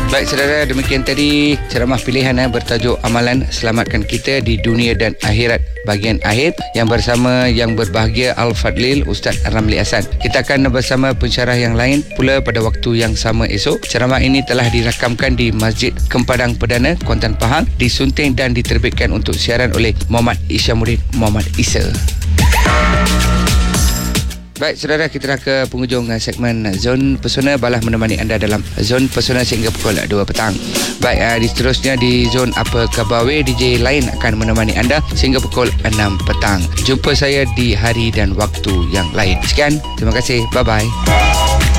Baik saudara, demikian tadi ceramah pilihan bertajuk Amalan Selamatkan Kita di Dunia dan Akhirat bahagian akhir yang bersama yang berbahagia Al-Fadlil Ustaz Ramli Hasan. Kita akan bersama pensyarah yang lain pula pada waktu yang sama esok. Ceramah ini telah dirakamkan di Masjid Kempadang Perdana, Kuantan Pahang, disunting dan diterbitkan untuk siaran oleh Muhammad Isyamuddin Muhammad Isa. Baik saudara, kita dah ke penghujung segmen Zon Pesona. Balah menemani anda dalam Zon Pesona sehingga pukul 2 petang. Baik, seterusnya di Zon Apa Khabar Weh, DJ lain akan menemani anda sehingga pukul 6 petang. Jumpa saya di hari dan waktu yang lain. Sekian, terima kasih, bye-bye.